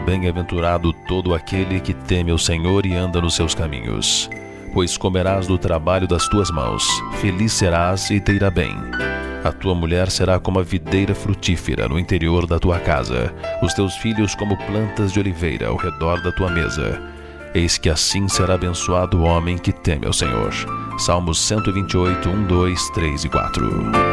Bem-aventurado todo aquele que teme o Senhor e anda nos seus caminhos. Pois comerás do trabalho das tuas mãos, feliz serás e te irá bem. A tua mulher será como a videira frutífera no interior da tua casa, os teus filhos como plantas de oliveira ao redor da tua mesa. Eis que assim será abençoado o homem que teme ao Senhor. Salmos 128, 1, 2, 3 e 4.